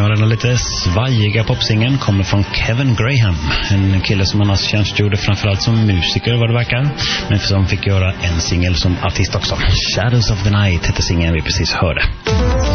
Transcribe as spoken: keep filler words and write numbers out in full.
och den lite svajiga popsingeln kommer från Kevin Graham. En kille som annars tjänstgjorde framförallt som musiker vad det verkar. Men som fick göra en singel som artist också. Shadows of the Night hette singeln vi precis hörde.